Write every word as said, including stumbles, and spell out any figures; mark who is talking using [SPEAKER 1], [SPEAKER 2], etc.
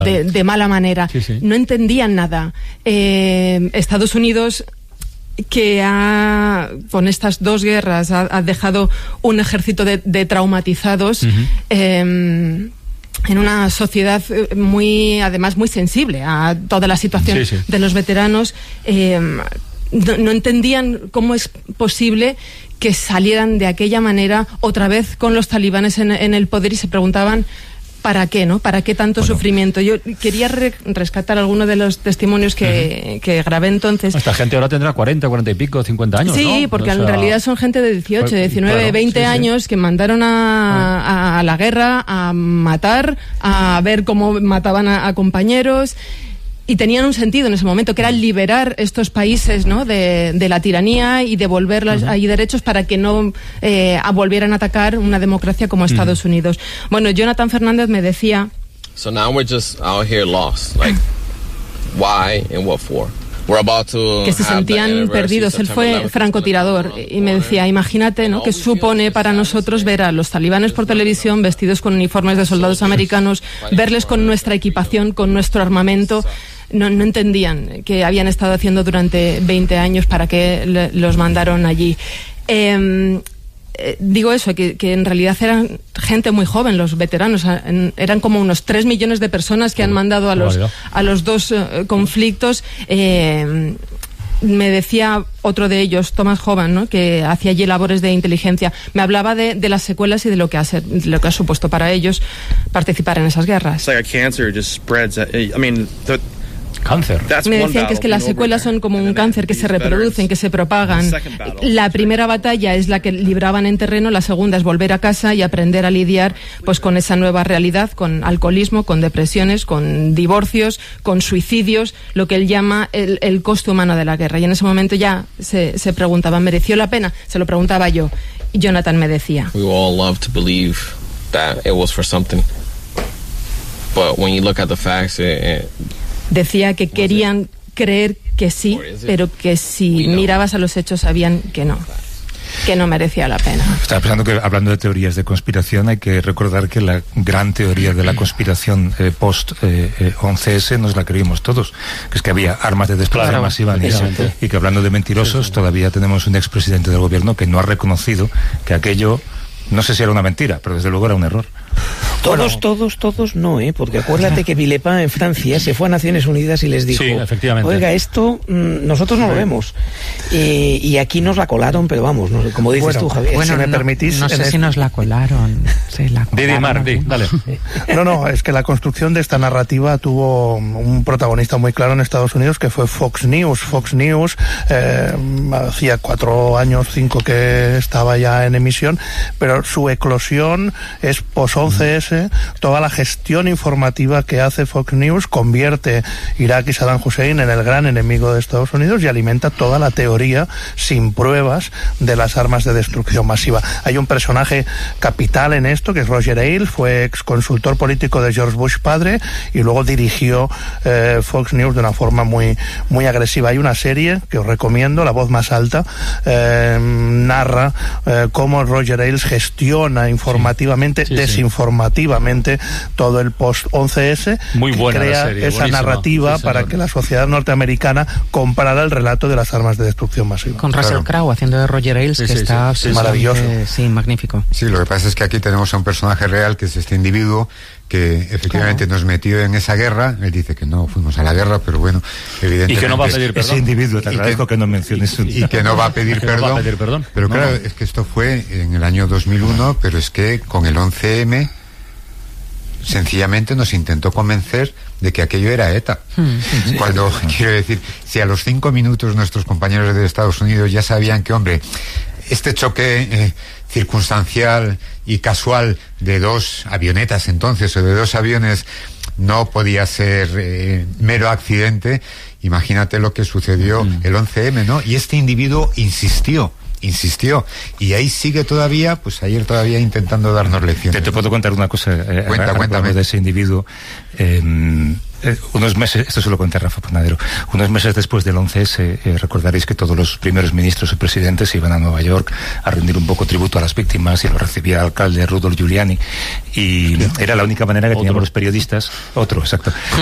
[SPEAKER 1] de, de mala manera. Sí, sí. No entendían nada. Eh, Estados Unidos, que ha, con estas dos guerras ha, ha dejado un ejército de, de traumatizados, uh-huh. eh, en una sociedad muy, además muy sensible a toda la situación sí, sí. de los veteranos, eh, no, no entendían cómo es posible que salieran de aquella manera otra vez con los talibanes en, en el poder, y se preguntaban ¿para qué, no? ¿Para qué tanto bueno. sufrimiento? Yo quería re rescatar algunos de los testimonios que, uh-huh. que grabé entonces.
[SPEAKER 2] Esta gente ahora tendrá cuarenta, cuarenta y pico, cincuenta años,
[SPEAKER 1] sí,
[SPEAKER 2] ¿no?
[SPEAKER 1] porque
[SPEAKER 2] o sea,
[SPEAKER 1] en realidad son gente de dieciocho, diecinueve, claro, veinte sí, años sí. que mandaron a, a, a la guerra a matar, a ver cómo mataban a, a compañeros. Y tenían un sentido en ese momento, que era liberar estos países, ¿no?, de, de la tiranía y devolverles uh-huh. ahí derechos para que no eh, volvieran a atacar una democracia como Estados uh-huh. Unidos. Bueno, Jonathan Fernández me decía...
[SPEAKER 3] So now we're just out here lost, like, why and what for? We're about to
[SPEAKER 1] que se sentían perdidos. Él fue francotirador y me decía, imagínate, ¿no?, que supone para nosotros ver a los talibanes por televisión vestidos con uniformes de soldados americanos, verles con nuestra equipación, con nuestro armamento. No, no entendían qué habían estado haciendo durante veinte años, para qué le, los mandaron allí. Eh, eh, digo eso, que, que en realidad eran gente muy joven, los veteranos. En, eran como unos tres millones de personas que han mandado a los, a los dos uh, conflictos. Eh, me decía otro de ellos, Thomas Hovan, ¿no?, que hacía allí labores de inteligencia. Me hablaba de, de las secuelas y de lo que ha, de lo que ha supuesto para ellos participar en esas guerras.
[SPEAKER 2] Cáncer.
[SPEAKER 1] Me decían que es que las secuelas son como un cáncer, que se reproducen, que se propagan. La primera batalla es la que libraban en terreno, la segunda es volver a casa y aprender a lidiar pues con esa nueva realidad, con alcoholismo, con depresiones, con divorcios, con suicidios, lo que él llama el, el coste humano de la guerra. Y en ese momento ya se, se preguntaban, ¿mereció la pena? Se lo preguntaba yo. Y Jonathan me decía,
[SPEAKER 3] We all love to believe that it was for something. But when you look at the facts, it, it
[SPEAKER 1] decía que querían creer que sí, pero que si mirabas a los hechos sabían que no, que no merecía la pena.
[SPEAKER 4] Estaba pensando que, hablando de teorías de conspiración, hay que recordar que la gran teoría de la conspiración eh, post eh, eh, once ese nos la creímos todos, que es que había armas de destrucción claro, masiva en Irak, y que, hablando de mentirosos, sí, sí. todavía tenemos un expresidente del gobierno que no ha reconocido que aquello, no sé si era una mentira, pero desde luego era un error.
[SPEAKER 5] Todos, bueno. todos, todos no, ¿eh? Porque acuérdate que Villepin en Francia se fue a Naciones Unidas y les dijo,
[SPEAKER 2] sí, efectivamente.
[SPEAKER 5] Oiga, esto mmm, nosotros no lo vemos. Eh, y aquí nos la colaron, pero vamos, no, como dices
[SPEAKER 6] bueno,
[SPEAKER 5] tú, Javier.
[SPEAKER 6] Bueno,
[SPEAKER 5] si me
[SPEAKER 6] no,
[SPEAKER 5] permitís...
[SPEAKER 6] no sé si nos la colaron. Sí, la colaron.
[SPEAKER 2] Didi Mar, di, dale.
[SPEAKER 6] No, no, es que la construcción de esta narrativa tuvo un protagonista muy claro en Estados Unidos, que fue Fox News. Fox News eh, hacía cuatro años, cinco que estaba ya en emisión, pero su eclosión es pos once ese. Toda la gestión informativa que hace Fox News convierte Irak y Saddam Hussein en el gran enemigo de Estados Unidos y alimenta toda la teoría sin pruebas de las armas de destrucción masiva. Hay un personaje capital en esto, que es Roger Ailes, fue ex consultor político de George Bush padre y luego dirigió eh, Fox News de una forma muy, muy agresiva. Hay una serie que os recomiendo, La Voz Más Alta, eh, narra eh, cómo Roger Ailes gestiona informativamente, sí, sí, desinformativamente todo el post once ese,
[SPEAKER 2] muy buena
[SPEAKER 6] que crea
[SPEAKER 2] serie,
[SPEAKER 6] esa
[SPEAKER 2] buenísima.
[SPEAKER 6] narrativa
[SPEAKER 2] Sí,
[SPEAKER 6] para que la sociedad norteamericana comprara el relato de las armas de destrucción masiva.
[SPEAKER 7] Con Russell
[SPEAKER 6] claro.
[SPEAKER 7] Crowe haciendo de Roger Ailes, sí, que sí, está
[SPEAKER 6] sí, sí, maravilloso.
[SPEAKER 7] Sí, magnífico.
[SPEAKER 8] Sí, lo que pasa es que aquí tenemos a un personaje real, que es este individuo que efectivamente claro. nos metió en esa guerra. Él dice que no fuimos a la guerra, pero bueno, evidentemente...
[SPEAKER 2] Y que no va a pedir perdón.
[SPEAKER 4] Ese individuo, te agradezco que, que no menciones un...
[SPEAKER 8] Y que no va a pedir,
[SPEAKER 2] que
[SPEAKER 8] perdón,
[SPEAKER 2] no va a pedir perdón.
[SPEAKER 8] Pero
[SPEAKER 2] no,
[SPEAKER 8] claro,
[SPEAKER 2] no.
[SPEAKER 8] es que esto fue en el año dos mil uno, pero es que con el once eme sencillamente nos intentó convencer de que aquello era ETA. Sí. Cuando, quiero decir, si a los cinco minutos nuestros compañeros de Estados Unidos ya sabían que, hombre, este choque eh, circunstancial y casual de dos avionetas entonces, o de dos aviones, no podía ser eh, mero accidente, imagínate lo que sucedió mm. el once eme, ¿no? Y este individuo insistió, insistió, y ahí sigue todavía, pues ayer todavía intentando darnos lecciones.
[SPEAKER 4] Te, te puedo contar una cosa, eh,
[SPEAKER 8] Cuenta,
[SPEAKER 4] a, a
[SPEAKER 8] cuéntame.
[SPEAKER 4] de ese individuo. Eh, Eh, unos meses, esto se lo conté a Rafa Panadero, unos meses después del once ese, eh, recordaréis que todos los primeros ministros y presidentes iban a Nueva York a rendir un poco tributo a las víctimas y lo recibía el alcalde Rudolph Giuliani y era la única manera que teníamos los periodistas, otro, exacto,